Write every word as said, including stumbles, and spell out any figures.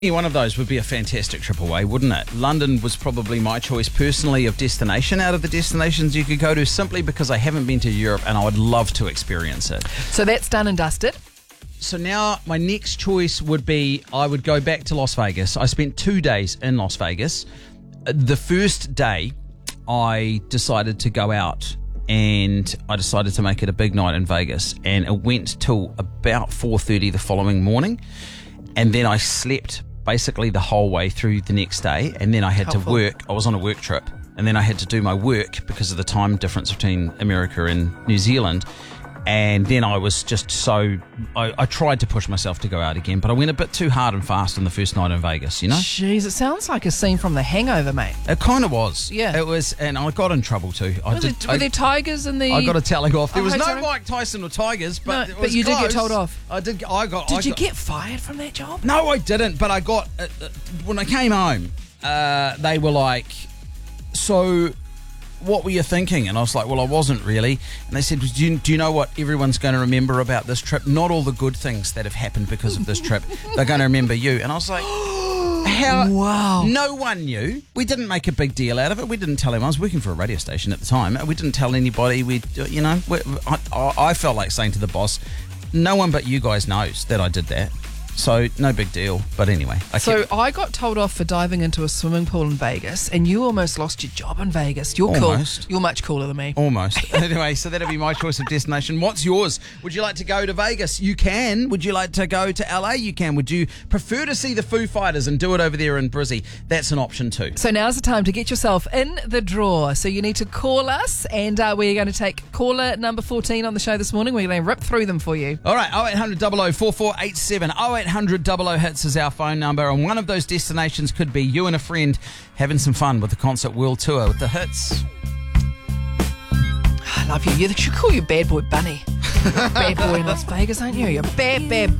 Any one of those would be a fantastic trip away, wouldn't it? London was probably my choice personally of destination out of the destinations you could go to, simply because I haven't been to Europe and I would love to experience it. So that's done and dusted. So now my next choice would be I would go back to Las Vegas. I spent two days in Las Vegas. The first day I decided to go out and I decided to make it a big night in Vegas, and it went till about four thirty the following morning, and then I slept basically the whole way through the next day, and then I had Helpful. to work. I was on a work trip, and then I had to do my work because of the time difference between America and New Zealand. And then I was just so I, I tried to push myself to go out again, but I went a bit too hard and fast on the first night in Vegas, you know? Jeez, it sounds like a scene from The Hangover, mate. It kind of was. Yeah. It was, and I got in trouble too. I Were, did, there, were I, there tigers in the... I got a telling off. There Oh, was no sorry. Mike Tyson or tigers, but No, it but was you did get close. told off. I did. I got. Did I you got, get fired from that job? No, I didn't. But I got uh, uh, when I came home. Uh, they were like, "So, what were you thinking?" And I was like, "Well, I wasn't really." And they said, "Do you, do you know what everyone's going to remember about this trip? Not all the good things that have happened because of this trip. They're going to remember you." And I was like, "How? Wow. No one knew. We didn't make a big deal out of it. We didn't tell him. I was working for a radio station at the time. We didn't tell anybody. We, you know, we, I, I felt like saying to the boss, no one but you guys knows that I did that. So no big deal." But anyway, I So kept, I got told off for diving into a swimming pool in Vegas, and you almost lost your job in Vegas. You're Almost. cool. You're much cooler than me. almost. Anyway, so that'll be my choice of destination. What's yours? Would you like to go to Vegas? You can. Would you like to go to L A? You can. Would you prefer to see the Foo Fighters and do it over there in Brizzy? That's an option too. So now's the time to get yourself in the draw. So you need to call us, and uh, we're going to take caller number fourteen on the show this morning. We're going to rip through them for you. All right, oh eight hundred, double oh, four four eight seven. oh eight hundred, double oh, hits is our phone number, and one of those destinations could be you and a friend having some fun with the Concert World Tour with the hits. I love you. You should call you Bad Boy Bunny. Bad boy in Las Vegas, aren't you? You're bad, bad